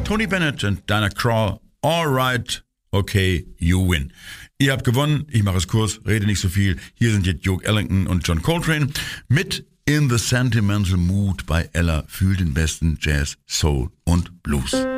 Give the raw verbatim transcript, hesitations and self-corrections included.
Tony Bennett und Diana Krall. Alright, okay, you win. Ihr habt gewonnen, ich mache es kurz, rede nicht so viel. Hier sind jetzt Duke Ellington und John Coltrane mit In the Sentimental Mood bei Ella für den besten Jazz, Soul und Blues.